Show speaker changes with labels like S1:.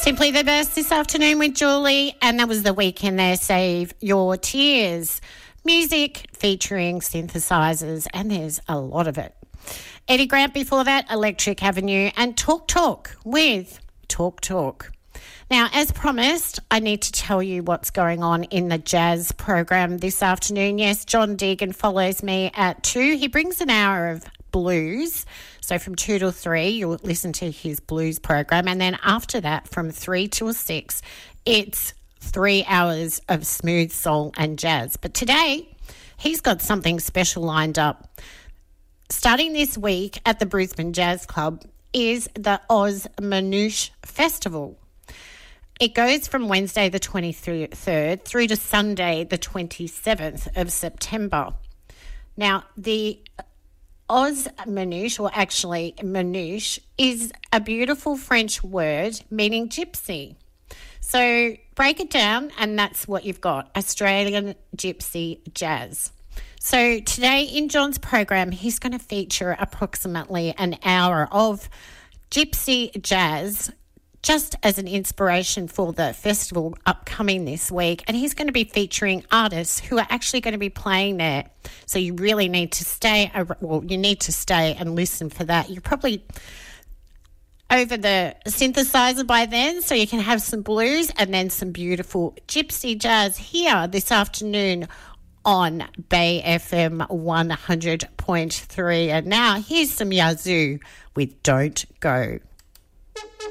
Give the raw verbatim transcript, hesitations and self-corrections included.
S1: Simply the Best this afternoon with Julie, and that was The Weekend there, Save Your Tears. Music featuring synthesizers, and there's a lot of it. Eddie Grant before that, Electric Avenue, and Talk Talk with Talk Talk. Now, as promised, I need to tell you what's going on in the jazz program this afternoon. Yes, John Deegan follows me at two. He brings an hour of blues. So from two till three, you'll listen to his blues program. And then after that, from three till six, it's three hours of smooth soul and jazz. But today, he's got something special lined up. Starting this week at the Brisbane Jazz Club is the Oz Manouche Festival. It goes from Wednesday the twenty-third through to Sunday the twenty-seventh of September. Now, the Oz Manouche, or actually Manouche, is a beautiful French word meaning gypsy. So break it down and that's what you've got, Australian gypsy jazz. So today in John's program, he's going to feature approximately an hour of gypsy jazz just as an inspiration for the festival upcoming this week. And he's going to be featuring artists who are actually going to be playing there. So you really need to stay, well, you need to stay and listen for that. You're probably over the synthesizer by then, so you can have some blues and then some beautiful gypsy jazz here this afternoon on Bay F M one hundred point three. And now here's some Yazoo with Don't Go.